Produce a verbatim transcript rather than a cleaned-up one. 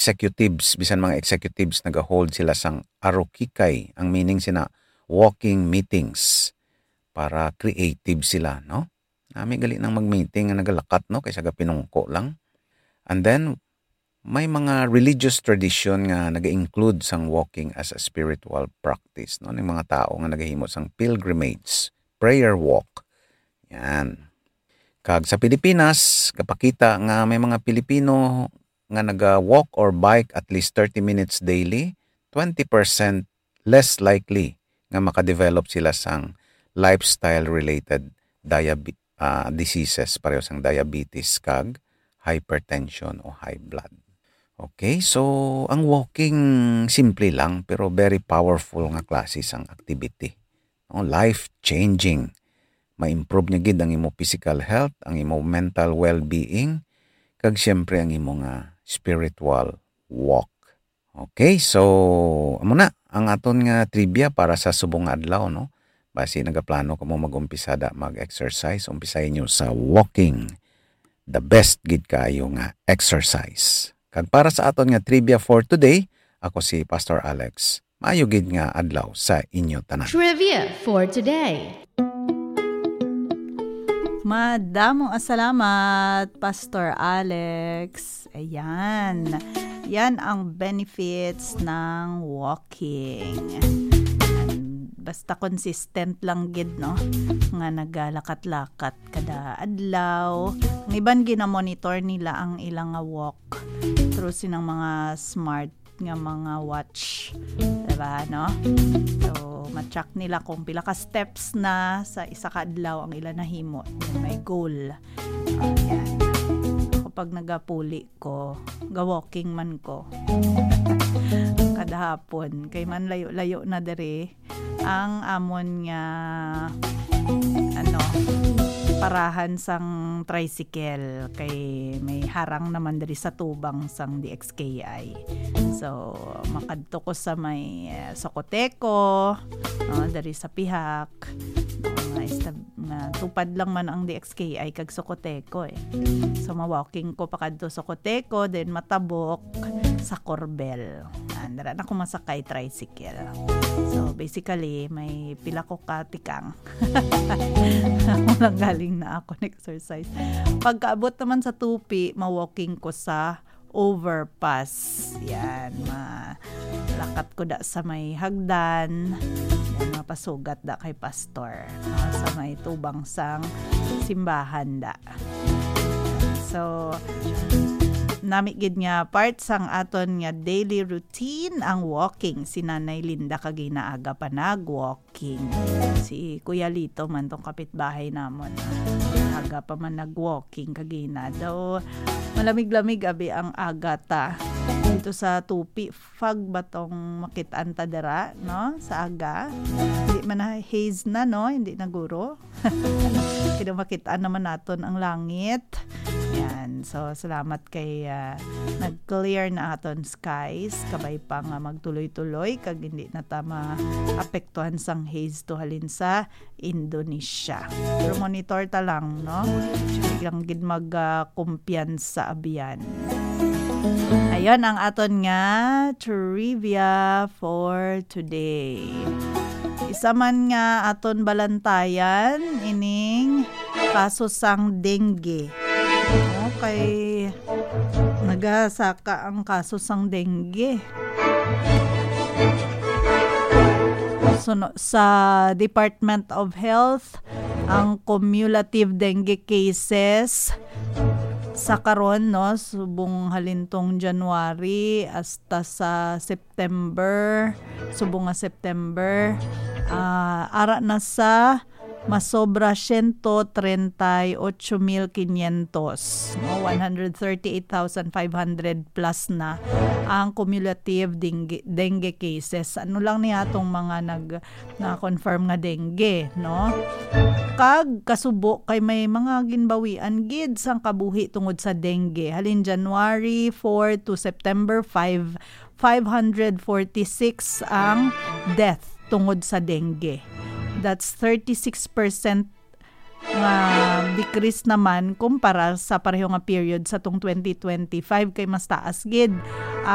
executives, bisan mga executives nagahold sila sang arukikay, ang meaning sina walking meetings para creative sila, no? Nami gali nang mag-meeting nga nagalakat, no, kaysa ga pinungko lang. And then may mga religious tradition nga naga-include sang walking as a spiritual practice, no? Ning mga tao nga nagahimo sang pilgrimage, prayer walk. Yan. Kag sa Pilipinas, kapakita nga may mga Pilipino nga naga-walk or bike at least thirty minutes daily, twenty percent less likely nga makadevelop sila sang lifestyle-related diabe- uh, diseases, pareho sang diabetes kag hypertension o high blood. Okay, so ang walking simple lang pero very powerful nga klase sang activity. No, life-changing. Ma-improve niya gid ang imo physical health, ang imo mental well-being, kag syempre ang imo nga spiritual walk. Okay, so amo na ang aton nga trivia para sa subong nga adlaw, no? Basi nagaplano kamo mag-umpisada mag-exercise, umpisahin niyo sa walking. The best gid kaayo nga exercise. Kag para sa aton nga trivia for today, ako si Pastor Alex. Maayo gid nga adlaw sa inyo tanan. Trivia for today. Madamong asalamat, Pastor Alex. Ayan. Yan ang benefits ng walking. Basta consistent lang gid, no? Nga nagalakat-lakat kada adlaw. Ang iban gina-monitor nila ang ilang nga walk through sinang mga smart nga mga watch. Diba, no? So, ma-check nila kung pila ka steps na sa isa ka adlaw ang ilang nahimo. May goal. Ayan. Kapag nagapuli ko, ga-walking man ko. Kada hapon. Kay man layo-layo na dere ang amon nga ano parahan sang tricycle kay may harang naman diri sa tubang sang D X K I. So makadto ko sa may uh, Socoteco, no, diri sa Pihak. No, istab, na tupad lang man ang D X K I kag Socoteco eh. So ma-walking ko pa kadto Socoteco, then matabok sa Corbel. Andara na ko masakay tricycle. So basically may pila ko katikang. Walang galing na ako exercise. Pagkaabot naman sa Tupi, ma-walking ko sa overpass. Yan, malakat ko da sa may hagdan. Yan, mapasugat da kay pastor. No? Sa may tubang sang simbahan da. So, namigid nga part sang aton nga daily routine ang walking. Si Nanay Linda kag inaaga pa nag-walking. Si Kuya Lito man tong kapitbahay namon. Aga pa man nag-walking kagina daw. Malamig-lamig abi ang agata. Dito sa Tupi, fog ba tong makitaan ta dira, no? Sa aga. Hindi man na haze na, no? Hindi na guro. Kaya makitaan naman naton ang langit. Yan. So, salamat kay uh, nag-clear na aton skies. Kabay pa nga magtuloy-tuloy kag hindi na tama apektuhan sang haze to halin sa Indonesia. Pero monitor ta lang, no? Biglang gid mag-kumpiyansa uh, abiyan. Ayun ang aton nga trivia for today. Isa man nga aton balantayan ining kaso sang dengue. Okay, nagasaka ang kaso sang dengue. So, no, sa Department of Health, ang cumulative dengue cases sa karon, no, subong halintong January hasta sa September, subong nga September, uh, ara na sa masobra one hundred thirty-eight mil quinientos, no, one hundred thirty-eight thousand five hundred plus na ang cumulative dengue, dengue cases. Ano lang niya atong mga nag na confirm nga dengue, no? Kag kasubo kay may mga ginbawian gid sang kabuhi tungod sa dengue. Halin January four to September five, five hundred forty-six ang death tungod sa dengue. That's thirty-six percent nga decrease naman kumpara sa pareho nga period sa tong twenty twenty-five kay mas taas gid